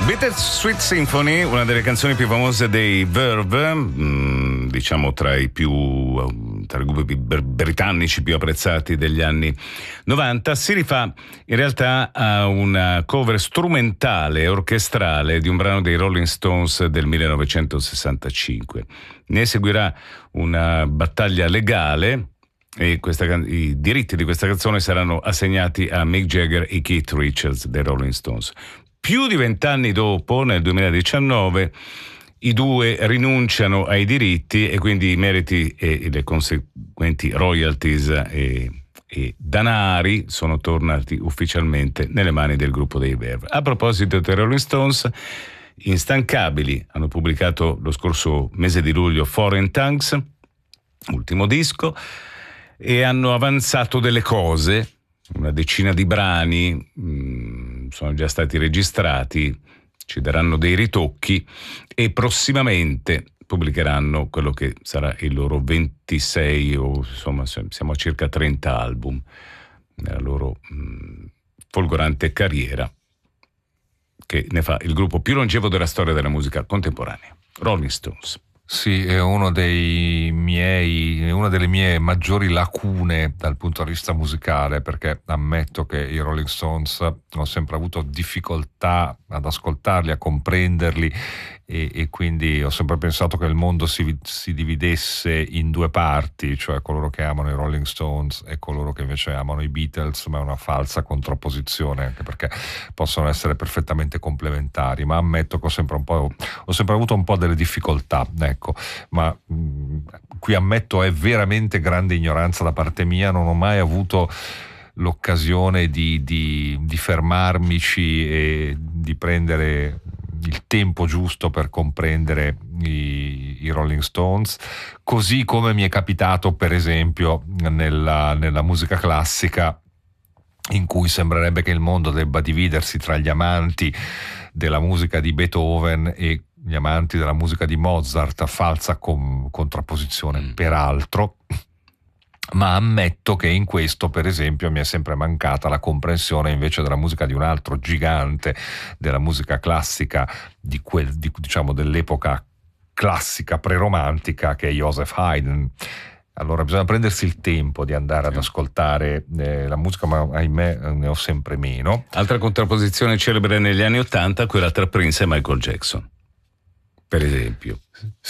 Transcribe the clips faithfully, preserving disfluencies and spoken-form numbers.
Bittersweet Symphony, una delle canzoni più famose dei Verve, mh, diciamo tra i più tra i gruppi britannici più apprezzati degli anni novanta, si rifà in realtà a una cover strumentale e orchestrale di un brano dei Rolling Stones del millenovecentosessantacinque. Ne seguirà una battaglia legale e questa, i diritti di questa canzone saranno assegnati a Mick Jagger e Keith Richards dei Rolling Stones. Più di vent'anni dopo, nel duemiladiciannove, i due rinunciano ai diritti e quindi i meriti e le conseguenti royalties e, e danari sono tornati ufficialmente nelle mani del gruppo dei Verve. A proposito dei Rolling Stones, instancabili, hanno pubblicato lo scorso mese di luglio Foreign Tongues, ultimo disco, e hanno avanzato delle cose. Una decina di brani mh, sono già stati registrati, ci daranno dei ritocchi e prossimamente pubblicheranno quello che sarà il loro ventisei o insomma siamo a circa trenta album nella loro mh, folgorante carriera, che ne fa il gruppo più longevo della storia della musica contemporanea, Rolling Stones. Sì, è uno dei miei, una delle mie maggiori lacune dal punto di vista musicale, perché ammetto che i Rolling Stones ho sempre avuto difficoltà ad ascoltarli, a comprenderli e, e quindi ho sempre pensato che il mondo si, si dividesse in due parti, cioè coloro che amano i Rolling Stones e coloro che invece amano i Beatles, ma è una falsa contrapposizione, anche perché possono essere perfettamente complementari, ma ammetto che ho sempre un po', ho sempre avuto un po' delle difficoltà, ecco, ma mh, qui ammetto è veramente grande ignoranza da parte mia, non ho mai avuto l'occasione di, di, di fermarmici e di prendere il tempo giusto per comprendere i, i Rolling Stones, così come mi è capitato per esempio nella, nella musica classica, in cui sembrerebbe che il mondo debba dividersi tra gli amanti della musica di Beethoven e gli amanti della musica di Mozart, falsa com- contrapposizione mm. peraltro, ma ammetto che in questo per esempio mi è sempre mancata la comprensione invece della musica di un altro gigante della musica classica di quel, di, diciamo dell'epoca classica preromantica, che è Joseph Haydn. Allora bisogna prendersi il tempo di andare ad ascoltare eh, la musica, ma ahimè ne ho sempre meno. Altra contrapposizione celebre negli anni Ottanta, quella tra Prince e Michael Jackson, per esempio.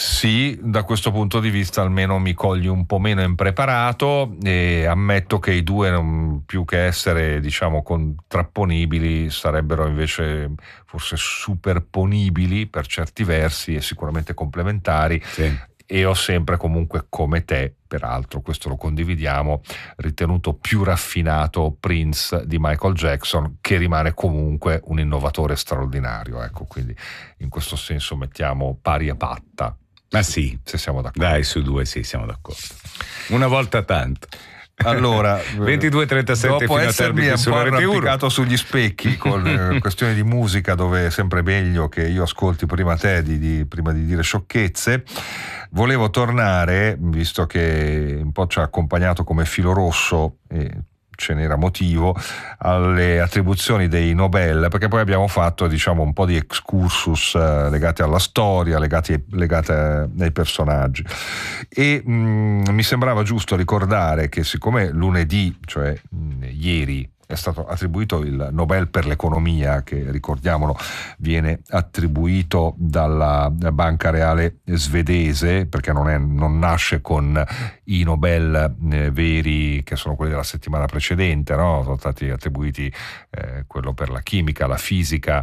Sì, da questo punto di vista almeno mi cogli un po' meno impreparato e ammetto che i due, non, più che essere diciamo contrapponibili, sarebbero invece forse superponibili per certi versi e sicuramente complementari. Sì. E ho sempre comunque, come te, peraltro questo lo condividiamo, ritenuto più raffinato Prince di Michael Jackson, che rimane comunque un innovatore straordinario, ecco, quindi in questo senso mettiamo pari a patta. Ma sì, se siamo d'accordo. Dai, su due sì, siamo d'accordo. Una volta tanto. Allora, ventidue e trentasette dopo fino a essermi tardi un su po' Rete uno arrampicato sugli specchi con eh, questioni di musica, dove è sempre meglio che io ascolti prima te di, di, prima di dire sciocchezze, volevo tornare, visto che un po' ci ha accompagnato come filo rosso e ce n'era motivo, alle attribuzioni dei Nobel, perché poi abbiamo fatto diciamo un po' di excursus eh, legati alla storia, legati, legati ai personaggi e mh, mi sembrava giusto ricordare che siccome lunedì, cioè mh, ieri, è stato attribuito il Nobel per l'economia, che ricordiamolo viene attribuito dalla Banca Reale svedese, perché non, è, non nasce con i Nobel eh, veri che sono quelli della settimana precedente, no? Sono stati attribuiti eh, quello per la chimica, la fisica,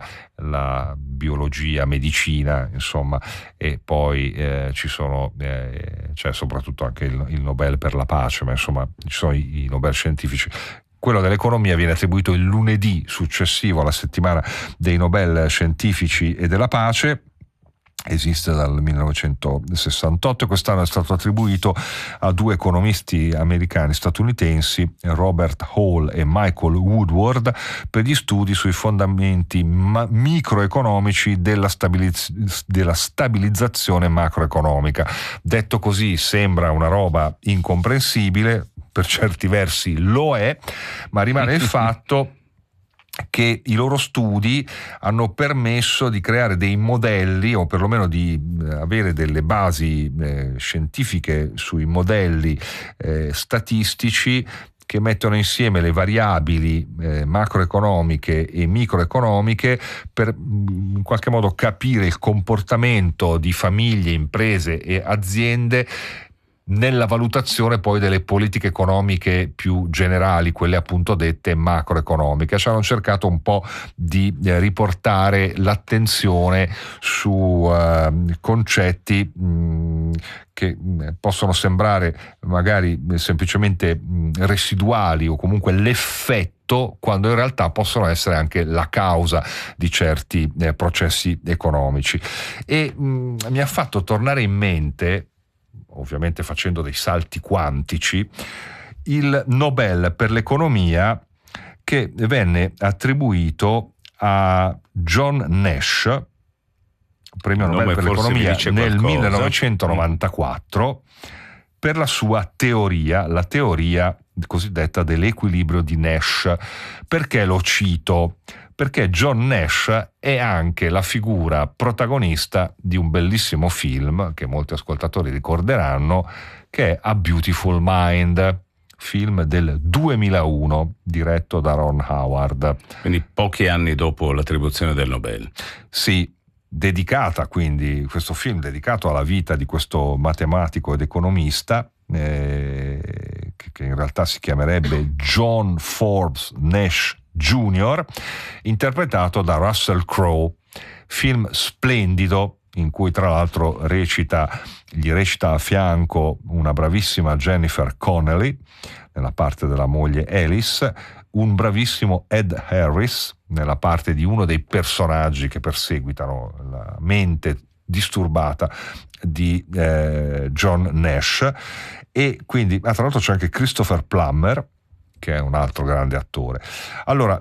la biologia, medicina, insomma, e poi eh, ci sono eh, c'è soprattutto anche il, il Nobel per la pace, ma insomma ci sono i, i Nobel scientifici. Quello dell'economia viene attribuito il lunedì successivo alla settimana dei Nobel scientifici e della pace. Esiste dal millenovecentosessantotto e quest'anno è stato attribuito a due economisti americani statunitensi, Robert Hall e Michael Woodward, per gli studi sui fondamenti ma- microeconomici della, stabiliz- della stabilizzazione macroeconomica. Detto così sembra una roba incomprensibile, per certi versi lo è, ma rimane il fatto che i loro studi hanno permesso di creare dei modelli, o perlomeno di avere delle basi eh, scientifiche sui modelli eh, statistici che mettono insieme le variabili eh, macroeconomiche e microeconomiche per in qualche modo capire il comportamento di famiglie, imprese e aziende nella valutazione poi delle politiche economiche più generali, quelle appunto dette macroeconomiche. Ci hanno cercato un po' di eh, riportare l'attenzione su uh, concetti mh, che mh, possono sembrare magari semplicemente mh, residuali o comunque l'effetto, quando in realtà possono essere anche la causa di certi eh, processi economici. E mh, mi ha fatto tornare in mente, ovviamente facendo dei salti quantici, il Nobel per l'economia che venne attribuito a John Nash, premio Nobel per l'economia nel millenovecentonovantaquattro, per la sua teoria, la teoria cosiddetta dell'equilibrio di Nash. Perché lo cito? Perché John Nash è anche la figura protagonista di un bellissimo film che molti ascoltatori ricorderanno, che è A Beautiful Mind, film del duemilauno diretto da Ron Howard. Quindi pochi anni dopo l'attribuzione del Nobel. Sì, dedicata quindi, questo film dedicato alla vita di questo matematico ed economista eh, che, che in realtà si chiamerebbe John Forbes Nash Junior, interpretato da Russell Crowe. Film splendido in cui tra l'altro recita, gli recita a fianco una bravissima Jennifer Connelly nella parte della moglie Alice, un bravissimo Ed Harris nella parte di uno dei personaggi che perseguitano la mente disturbata di eh, John Nash. E quindi, ah, tra l'altro c'è anche Christopher Plummer, che è un altro grande attore. Allora,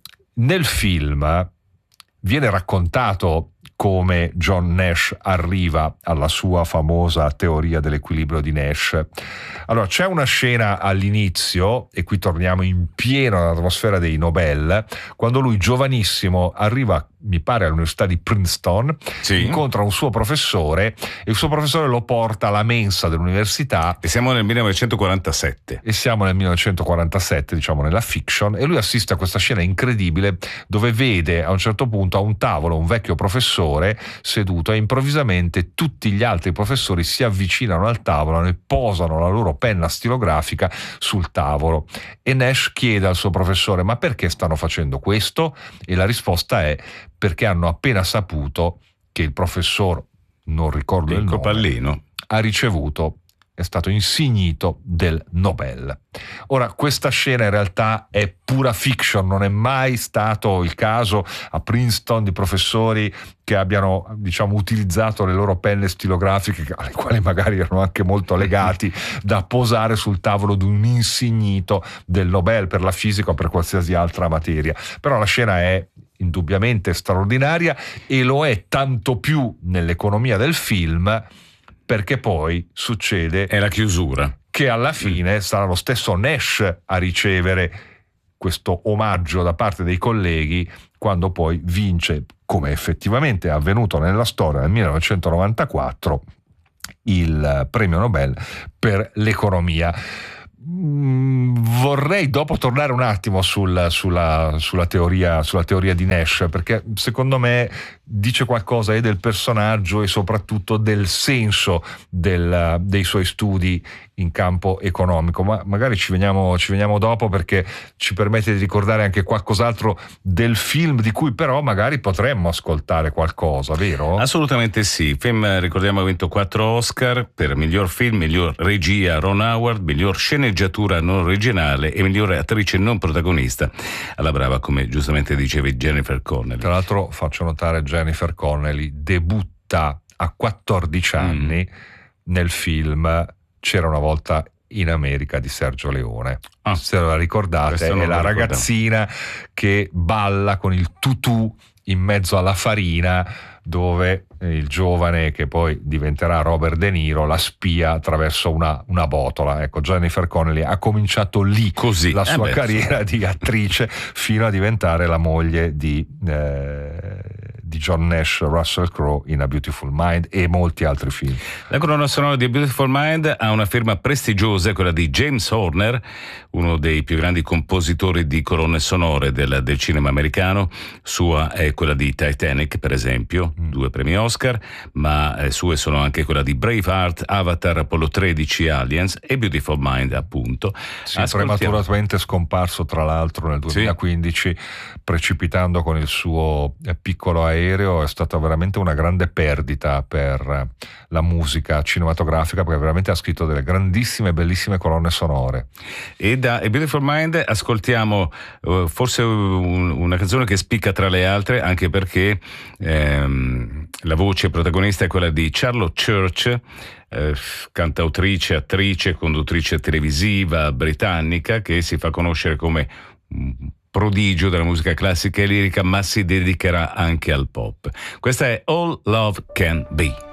nel film viene raccontato come John Nash arriva alla sua famosa teoria dell'equilibrio di Nash. Allora, c'è una scena all'inizio, e qui torniamo in pieno nell'atmosfera dei Nobel, quando lui, giovanissimo, arriva, mi pare, all'università di Princeton, sì. Incontra un suo professore e il suo professore lo porta alla mensa dell'università. E siamo nel millenovecentoquarantasette. E siamo nel millenovecentoquarantasette, diciamo nella fiction, e lui assiste a questa scena incredibile dove vede a un certo punto a un tavolo un vecchio professore seduto e improvvisamente tutti gli altri professori si avvicinano al tavolo e posano la loro penna stilografica sul tavolo. E Nash chiede al suo professore: ma perché stanno facendo questo? E la risposta è: perché hanno appena saputo che il professor, non ricordo il nome, Pallino, ha ricevuto, è stato insignito del Nobel. Ora, questa scena in realtà è pura fiction, non è mai stato il caso a Princeton di professori che abbiano, diciamo, utilizzato le loro penne stilografiche, alle quali magari erano anche molto legati, da posare sul tavolo di un insignito del Nobel per la fisica o per qualsiasi altra materia. Però la scena è indubbiamente straordinaria, e lo è tanto più nell'economia del film, perché poi succede è la chiusura, che alla fine sarà lo stesso Nash a ricevere questo omaggio da parte dei colleghi, quando poi vince, come effettivamente è avvenuto nella storia nel millenovecentonovantaquattro, il premio Nobel per l'economia. Vorrei dopo tornare un attimo sul, sulla, sulla, teoria, sulla teoria di Nash, perché secondo me dice qualcosa e del personaggio e soprattutto del senso del, dei suoi studi in campo economico. Ma magari ci veniamo, ci veniamo dopo, perché ci permette di ricordare anche qualcos'altro del film, di cui però magari potremmo ascoltare qualcosa, vero? Assolutamente sì. Il film, ricordiamo, ha vinto quattro Oscar per miglior film, miglior regia Ron Howard, miglior sceneggiatura non originale e miglior attrice non protagonista, alla brava, come giustamente dicevi, Jennifer Connelly. Tra l'altro faccio notare, Jennifer Connelly debutta a quattordici anni mm. nel film C'era una volta in America di Sergio Leone. Ah, se la ricordate, è la ragazzina che balla con il tutù in mezzo alla farina, dove il giovane che poi diventerà Robert De Niro la spia attraverso una, una botola. Ecco, Jennifer Connelly ha cominciato lì così la sua eh beh, carriera di attrice fino a diventare la moglie di, eh, di John Nash Russell Crowe in A Beautiful Mind e molti altri film. La colonna sonora di A Beautiful Mind ha una firma prestigiosa, quella di James Horner, uno dei più grandi compositori di colonne sonore del, del cinema americano. Sua è quella di Titanic, per esempio, mm. due premi Oscar, ma eh, sue sono anche quella di Braveheart, Avatar, Apollo tredici, Aliens e Beautiful Mind, appunto. Sì, prematuramente scomparso tra l'altro nel duemilaquindici, sì. precipitando con il suo piccolo aereo. È stata veramente una grande perdita per la musica cinematografica, perché veramente ha scritto delle grandissime, bellissime colonne sonore. E da A Beautiful Mind ascoltiamo uh, forse un, una canzone che spicca tra le altre, anche perché ehm, la voce protagonista è quella di Charlotte Church, eh, cantautrice, attrice, conduttrice televisiva britannica, che si fa conoscere come un prodigio della musica classica e lirica, ma si dedicherà anche al pop. Questa è All Love Can Be.